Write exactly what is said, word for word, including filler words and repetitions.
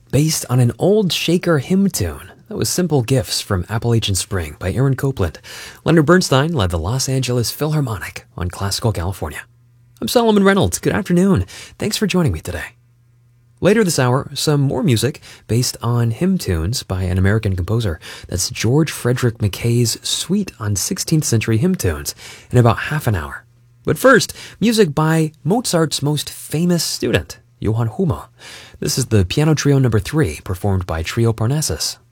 based on an old Shaker hymn tune. That was Simple Gifts from Appalachian Spring by Aaron Copland. Leonard Bernstein led the Los Angeles Philharmonic on Classical California. I'm Solomon Reynolds. Good afternoon. Thanks for joining me today. Later this hour, some more music based on hymn tunes by an American composer. That's George Frederick Mackay's Suite on sixteenth century hymn tunes in about half an hour. But first, music by Mozart's most famous student, Johann Hummel. This is the Piano Trio number three, performed by Trio Parnassus.